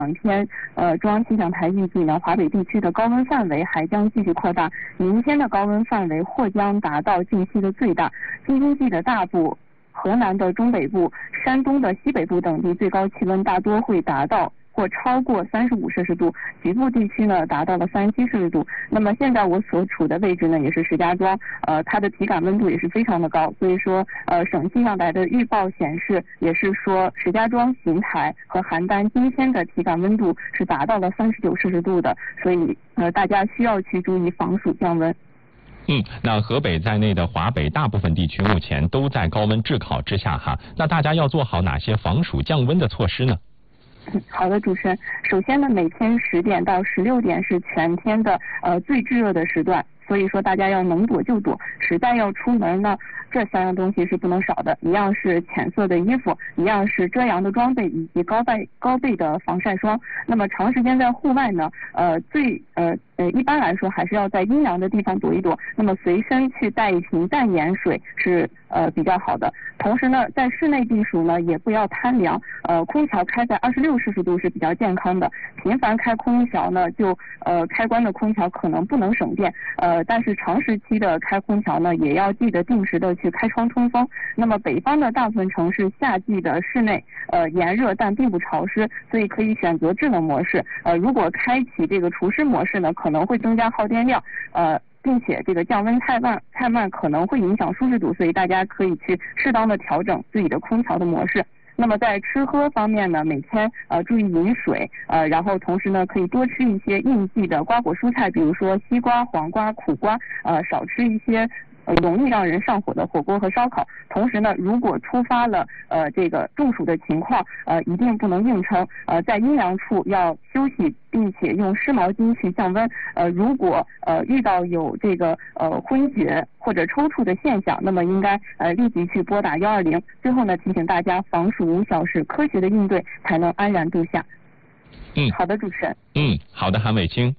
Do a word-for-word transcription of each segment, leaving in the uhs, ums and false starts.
两天，呃，中央气象台预计呢，华北地区的高温范围还将继续扩大，明天的高温范围或将达到近期的最大。京津冀的大部、河南的中北部、山东的西北部等地最高气温大多会达到或超过三十五摄氏度，局部地区呢达到了三十七摄氏度。那么现在我所处的位置呢也是石家庄，呃，它的体感温度也是非常的高，所以说呃省气象台的预报显示也是说石家庄、邢台和邯郸今天的体感温度是达到了三十九摄氏度的，所以呃大家需要去注意防暑降温。 嗯，那河北在内的华北大部分地区目前都在高温炙烤之下哈，那大家要做好哪些防暑降温的措施呢？ 好的，主持人。首先呢，每天十点到十六点是全天的呃最炙热的时段，所以说大家要能躲就躲，实在要出门呢，这三样东西是不能少的，一样是浅色的衣服，一样是遮阳的装备，以及高倍高倍的防晒霜。那么长时间在户外呢，呃最呃呃一般来说还是要在阴凉的地方躲一躲。那么随身去带一瓶淡盐水是呃比较好的。同时呢，在室内避暑呢，也不要贪凉，呃空调开在二十六摄氏度是比较健康的。频繁开空调呢，就呃开关的空调可能不能省电，呃但是长时期的开空调呢，也要记得定时的去开窗通风。那么北方的大部分城市夏季的室内呃炎热但并不潮湿，所以可以选择制冷模式。呃如果开启这个除湿模式呢，可能会增加耗电量，呃并且这个降温太慢太慢可能会影响舒适度，所以大家可以去适当的调整自己的空调的模式。那么在吃喝方面呢，每天呃注意饮水，呃然后同时呢可以多吃一些应季的瓜果蔬菜，比如说西瓜、黄瓜、苦瓜，呃少吃一些呃容易让人上火的火锅和烧烤。同时呢，如果突发了呃这个中暑的情况，呃一定不能硬撑，呃在阴凉处要休息，并且用湿毛巾去降温。呃如果呃遇到有这个呃昏厥或者抽搐的现象，那么应该呃立即去拨打幺二零。最后呢，提醒大家防暑无小事，科学的应对才能安然度夏。 嗯， 好的，主持人。 嗯，好的，韩伟清。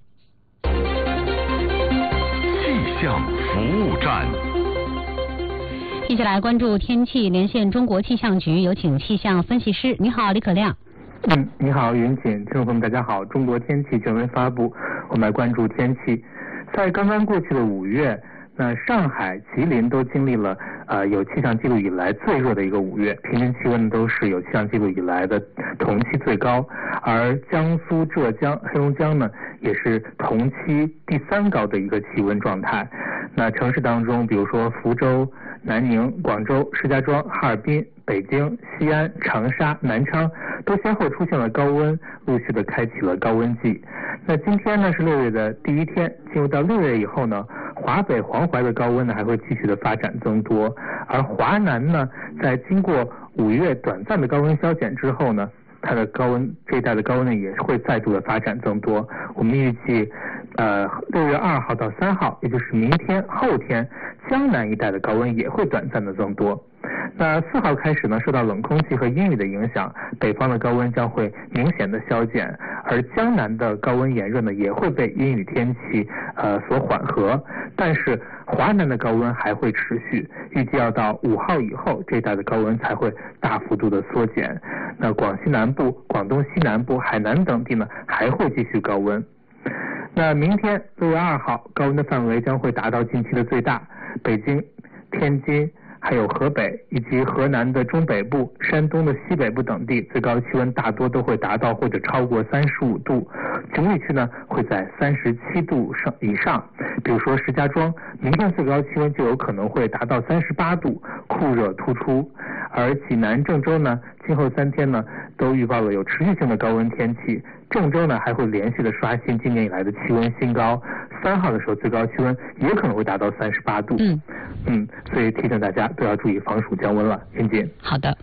气象服务站。 接下来关注天气，连线中国气象局，有请气象分析师。你好，李可亮。 嗯，你好，云锦，听众朋友们，大家好。中国天气权威发布，我们来关注天气。在刚刚过去的五月，那上海、吉林都经历了呃有气象记录以来最热的一个五月，平均气温都是有气象记录以来的同期最高。而江苏、浙江、黑龙江呢，也是同期第三高的一个气温状态。那城市当中，比如说福州、南宁、广州、石家庄、哈尔滨、北京、西安、长沙、南昌都先后出现了高温，陆续的开启了高温季。那今天呢是六月的第一天，进入到六月以后呢，华北、黄淮的高温呢还会继续的发展增多，而华南呢，在经过五月短暂的高温消减之后呢，它的高温这一带的高温呢也会再度的发展增多。我们预计，呃，六月二号到三号，也就是明天、后天，江南一带的高温也会短暂的增多。那四号开始呢，受到冷空气和阴雨的影响，北方的高温将会明显的消减，而江南的高温炎热呢，也会被阴雨天气呃所缓和，但是华南的高温还会持续，预计要到五号以后，这一带的高温才会大幅度的缩减。那广西南部、广东西南部、海南等地呢，还会继续高温。那明天六月二号，高温的范围将会达到近期的最大，北京、天津。还有河北以及河南的中北部、山东的西北部等地，最高气温大多都会达到或者超过三十五度，局部地区呢会在三十七度上以上。比如说石家庄，明天最高气温就有可能会达到三十八度，酷热突出。而济南、郑州呢，今后三天呢都预报了有持续性的高温天气。郑州呢还会连续的刷新今年以来的气温新高，三号的时候最高气温也可能会达到三十八度。嗯嗯，所以提醒大家都要注意防暑降温了。云姐， 好的。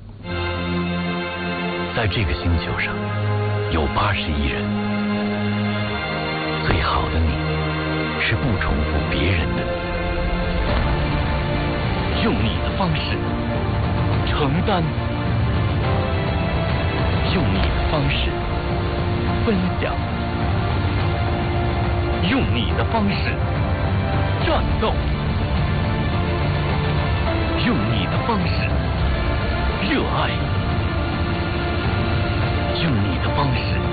在这个星球上有八十亿人，最好的你是不重复别人的你，用你的方式承担，用你的方式分享，用你的方式战斗，用你的方式热爱，用你的方式